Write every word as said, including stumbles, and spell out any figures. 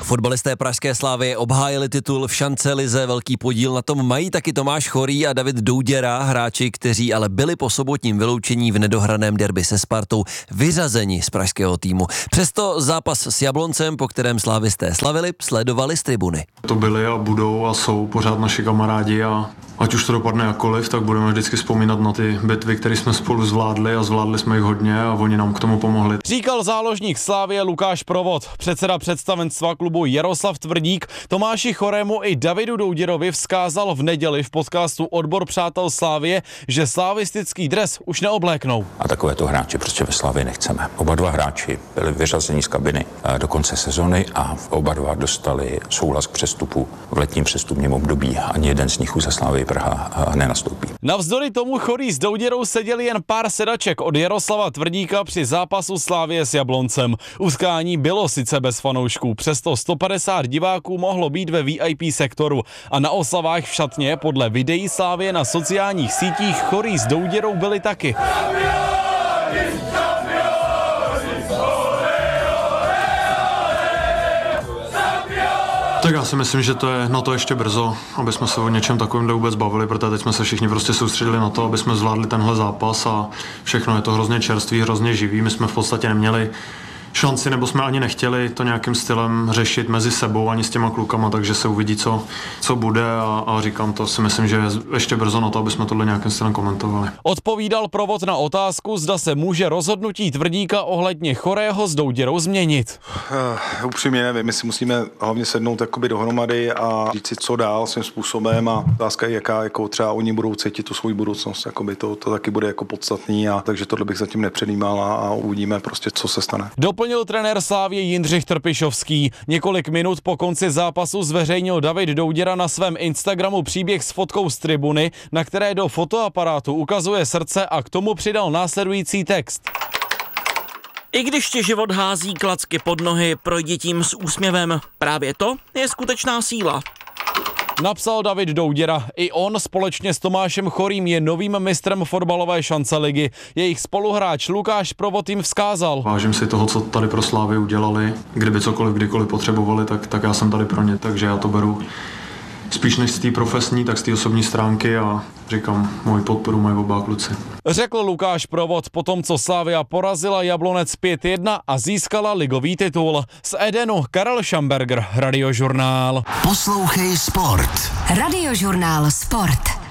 Fotbalisté pražské Slávy obhájili titul v šance lize, velký podíl na tom mají taky Tomáš Chorý a David Douděra, hráči, kteří ale byli po sobotním vyloučení v nedohraném derby se Spartou vyřazeni z pražského týmu. Přesto zápas s Jabloncem, po kterém slávisté slavili, sledovali z tribuny. To byli a budou a jsou pořád naši kamarádi a ať už to dopadne jakkoliv, tak budeme vždycky vzpomínat na ty bitvy, které jsme spolu zvládli a zvládli jsme jich hodně a oni nám k tomu pomohli. Říkal záložník Slávie Lukáš Provod. Předseda představenstva klubu Jaroslav Tvrdík Tomáši Chorému i Davidu Douděrovi vzkázal v neděli v podcastu Odbor přátel Slávie, že slavistický dres už neobléknou. A takovéto hráče prostě ve Slávii nechceme. Oba dva hráči byli vyřazeni z kabiny do konce sezony a oba dva dostali souhlas k přestupu v letním přestupním období. Ani jeden z nich už za Slávii Praha nenastoupí. Navzdory tomu Chorý s Douděrou seděli jen pár sedaček od Jaroslava Tvrdíka při zápasu Slávie s Jabloncem. Utkání bylo sice bez fanoušků, přesto sto padesát diváků mohlo být ve V I P sektoru a na oslavách v šatně podle videí Slávie na sociálních sítích Chorý s Douděrou byli taky. Tak já si myslím, že to je na to ještě brzo, aby jsme se o něčem takovém vůbec bavili, protože teď jsme se všichni prostě soustředili na to, aby jsme zvládli tenhle zápas a všechno je to hrozně čerstvý, hrozně živý. My jsme v podstatě neměli šanci, nebo jsme ani nechtěli to nějakým stylem řešit mezi sebou ani s těma klukama, takže se uvidí, co, co bude a, a říkám, to si myslím, že je ještě brzo na to, aby jsme tohle nějakým stylem komentovali. Odpovídal Provod na otázku, zda se může rozhodnutí Tvrdíka ohledně Chorého s Douděrou změnit. Uh, upřímně nevím, my si musíme hlavně sednout jakoby dohromady a říct si, co dál svým způsobem a otázka je, jaká jako třeba oni budou cítit tu svou budoucnost, jakoby to, to taky bude jako podstatný a takže tohle bych zatím nepředjímal a, a uvidíme prostě, co se stane. Doplnil trenér Slávie Jindřich Trpišovský. Několik minut po konci zápasu zveřejnil David Douděra na svém Instagramu příběh s fotkou z tribuny, na které do fotoaparátu ukazuje srdce a k tomu přidal následující text. I když ti život hází klacky pod nohy, projdi tím s úsměvem. Právě to je skutečná síla. Napsal David Douděra. I on společně s Tomášem Chorým je novým mistrem fotbalové šance ligy. Jejich spoluhráč Lukáš Provod jim vzkázal. Vážím si toho, co tady pro Slávy udělali. Kdyby cokoliv, kdykoliv potřebovali, tak, tak já jsem tady pro ně. Takže já to beru spíš než z té profesní, tak z té osobní stránky a říkám, můj podporu mají oba kluci. Řekl Lukáš Provod po tom, co Slavia porazila Jablonec pět jedna a získala ligový titul. Z Edenu Karel Šamberger, Radiožurnál. Poslouchej Sport. Radiožurnál Sport.